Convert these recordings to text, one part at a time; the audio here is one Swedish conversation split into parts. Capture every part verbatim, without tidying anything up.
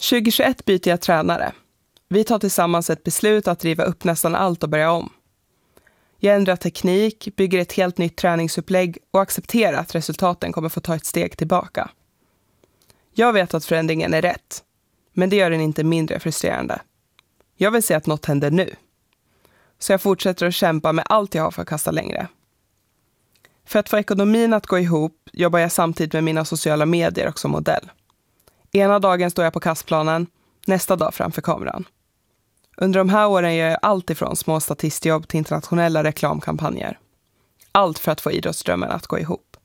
tjugohundratjugoett byter jag tränare. Vi tar tillsammans ett beslut att riva upp nästan allt och börja om. Jag ändrar teknik, bygger ett helt nytt träningsupplägg och accepterar att resultaten kommer få ta ett steg tillbaka. Jag vet att förändringen är rätt, men det gör den inte mindre frustrerande. Jag vill se att något händer nu. Så jag fortsätter att kämpa med allt jag har för att kasta längre. För att få ekonomin att gå ihop jobbar jag samtidigt med mina sociala medier och som modell. Ena dagen står jag på kastplanen, nästa dag framför kameran. Under de här åren gör jag allt ifrån små statistjobb till internationella reklamkampanjer. Allt för att få idrottsdrömmen att gå ihop.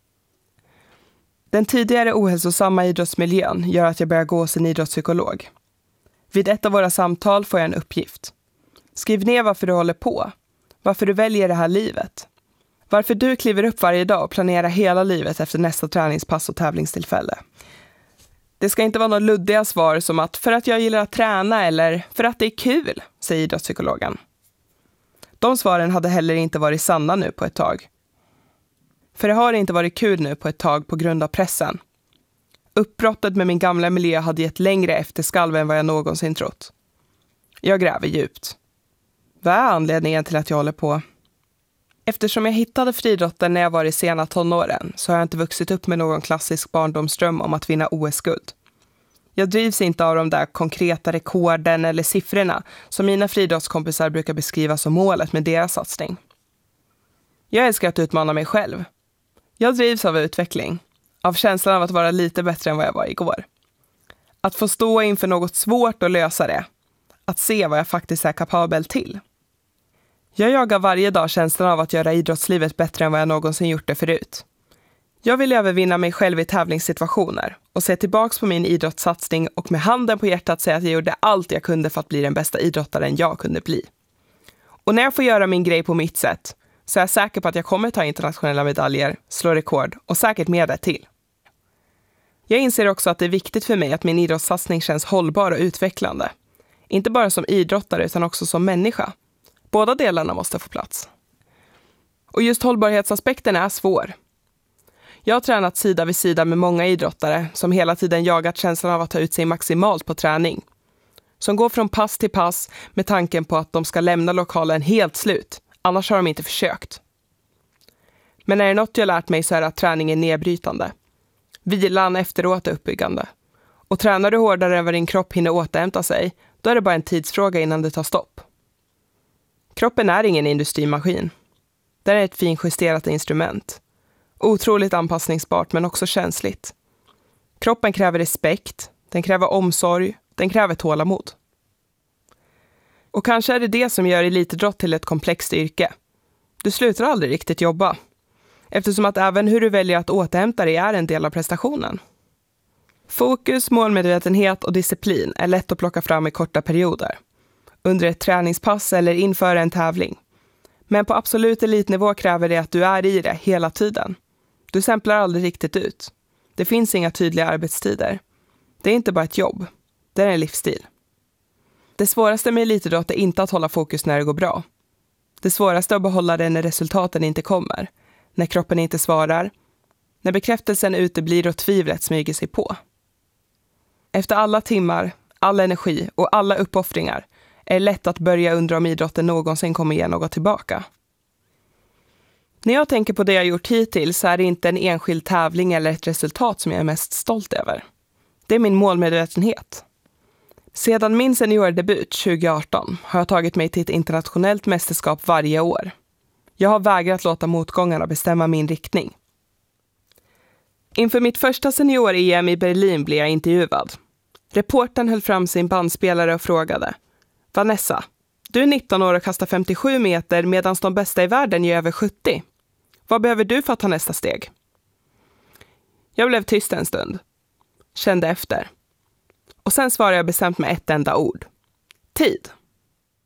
Den tidigare ohälsosamma idrottsmiljön gör att jag börjar gå hos en idrottspsykolog. Vid ett av våra samtal får jag en uppgift. Skriv ner varför du håller på. Varför du väljer det här livet. Varför du kliver upp varje dag och planerar hela livet efter nästa träningspass och tävlingstillfälle. Det ska inte vara några luddiga svar som att för att jag gillar att träna eller för att det är kul, säger idrottspsykologen. De svaren hade heller inte varit sanna nu på ett tag. För det har inte varit kul nu på ett tag på grund av pressen. Uppbrottet med min gamla miljö hade gett längre efterskalv än vad jag någonsin trott. Jag gräver djupt. Vad är anledningen till att jag håller på? Eftersom jag hittade friidrotten när jag var i sena tonåren så har jag inte vuxit upp med någon klassisk barndomsdröm om att vinna O S-guld. Jag drivs inte av de där konkreta rekorden eller siffrorna som mina friidrottskompisar brukar beskriva som målet med deras satsning. Jag älskar att utmana mig själv. Jag drivs av utveckling, av känslan av att vara lite bättre än vad jag var igår. Att få stå inför något svårt och lösa det. Att se vad jag faktiskt är kapabel till. Jag jagar varje dag känslan av att göra idrottslivet bättre än vad jag någonsin gjort det förut. Jag vill övervinna mig själv i tävlingssituationer och se tillbaks på min idrottssatsning och med handen på hjärtat säga att jag gjorde allt jag kunde för att bli den bästa idrottaren jag kunde bli. Och när jag får göra min grej på mitt sätt så är jag säker på att jag kommer ta internationella medaljer, slå rekord och säkert mer där till. Jag inser också att det är viktigt för mig att min idrottssatsning känns hållbar och utvecklande. Inte bara som idrottare utan också som människa. Båda delarna måste få plats. Och just hållbarhetsaspekten är svår. Jag har tränat sida vid sida med många idrottare som hela tiden jagat känslan av att ta ut sig maximalt på träning. Som går från pass till pass med tanken på att de ska lämna lokalen helt slut. Annars har de inte försökt. Men är det något jag lärt mig så är det att träning är nedbrytande. Vilan efteråt är uppbyggande. Och tränar du hårdare än vad din kropp hinner återhämta sig, då är det bara en tidsfråga innan det tar stopp. Kroppen är ingen industrimaskin. Den är ett finjusterat instrument. Otroligt anpassningsbart men också känsligt. Kroppen kräver respekt, den kräver omsorg, den kräver tålamod. Och kanske är det det som gör elitidrott till ett komplext yrke. Du slutar aldrig riktigt jobba. Eftersom att även hur du väljer att återhämta dig är en del av prestationen. Fokus, målmedvetenhet och disciplin är lätt att plocka fram i korta perioder. Under ett träningspass eller inför en tävling. Men på absolut elitnivå kräver det att du är i det hela tiden. Du samplar aldrig riktigt ut. Det finns inga tydliga arbetstider. Det är inte bara ett jobb. Det är en livsstil. Det svåraste med elitidrott är inte att hålla fokus när det går bra. Det svåraste är att behålla det när resultaten inte kommer. När kroppen inte svarar. När bekräftelsen uteblir och tvivlet smyger sig på. Efter alla timmar, all energi och alla uppoffringar är det lätt att börja undra om idrotten någonsin kommer ge något tillbaka. När jag tänker på det jag gjort hittills så är det inte en enskild tävling eller ett resultat som jag är mest stolt över. Det är min målmedvetenhet. Sedan min seniordebut tjugo arton har jag tagit mig till ett internationellt mästerskap varje år. Jag har vägrat låta motgångarna bestämma min riktning. Inför mitt första senior-E M i Berlin blev jag intervjuad. Reportern höll fram sin bandspelare och frågade: Vanessa, du är nitton år och kastar femtiosju meter medan de bästa i världen gör över sjuttio. Vad behöver du för att ta nästa steg? Jag blev tyst en stund. Kände efter. Och sen svarade jag bestämt med ett enda ord. Tid.